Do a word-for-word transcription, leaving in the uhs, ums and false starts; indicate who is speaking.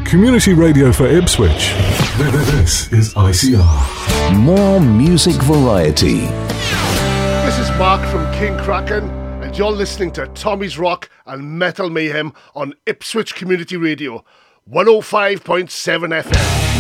Speaker 1: Community radio for Ipswich. This is I C R.
Speaker 2: More music variety.
Speaker 3: This is Mark from King Kraken, and you're listening to Tommy's Rock and Metal Mayhem on Ipswich Community Radio, one oh five point seven F M.